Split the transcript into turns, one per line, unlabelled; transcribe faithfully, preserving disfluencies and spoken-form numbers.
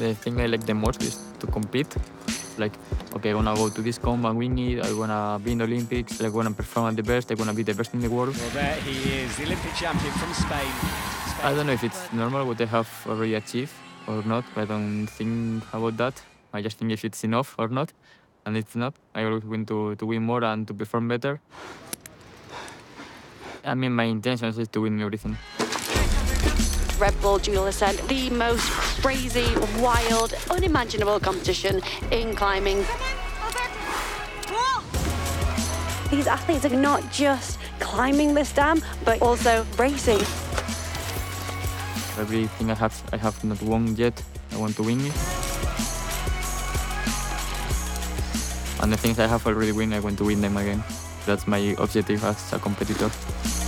The thing I like the most is to compete. Like, okay, I wanna go to this comp and win it. I wanna be in the Olympics. I wanna perform at the best. I wanna be the best in the world.
Well, there he is, the Olympic champion from Spain. Spain.
I don't know if it's normal what I have already achieved or not. I don't think about that. I just think if it's enough or not. And it's not. I always want to, to win more and to perform better. I mean, my intention is to win everything.
Red Bull Dual Ascent, the most crazy, wild, unimaginable competition in climbing. These athletes are not just climbing this dam, but also racing.
Everything I have, I have not won yet. I want to win it. And the things I have already won, I want to win them again. That's my objective as a competitor.